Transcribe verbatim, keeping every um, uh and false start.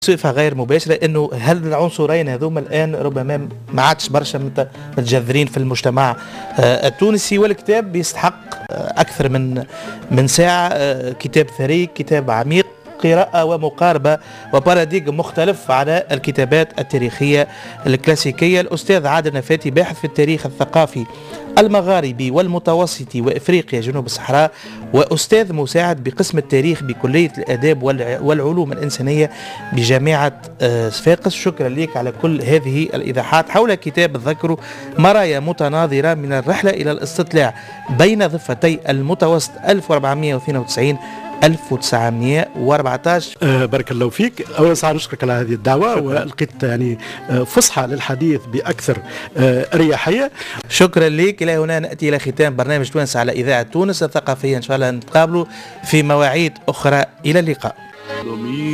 بصفة غير مباشرة انه هل العنصرين هذوما الان ربما ما عادش برشا متجذرين في المجتمع التونسي، والكتاب بيستحق اكثر من من ساعة. كتاب ثري، كتاب عميق، قراءة ومقاربة وباراديغم مختلف على الكتابات التاريخية الكلاسيكية. الأستاذ عادل نفاتي باحث في التاريخ الثقافي المغاربي والمتوسطي وإفريقيا جنوب الصحراء، وأستاذ مساعد بقسم التاريخ بكلية الآداب والعلوم الإنسانية بجامعة صفاقس. شكرا لك على كل هذه الإيضاحات حول كتاب تذكروا مرايا متناظرة من الرحلة إلى الاستطلاع بين ضفتي المتوسط ألف وأربعمئة واثنين وتسعين ألف وتسعمئة وأربعة عشر. أه بارك الله فيك. أولا سعد نشكرك على هذه الدعوة، ولقيت يعني فصحى للحديث بأكثر أه أريحية. شكرا لك. إلى هنا نأتي إلى ختام برنامج تونس على إذاعة تونس الثقافية. إن شاء الله نتقابلوا في مواعيد أخرى. إلى اللقاء.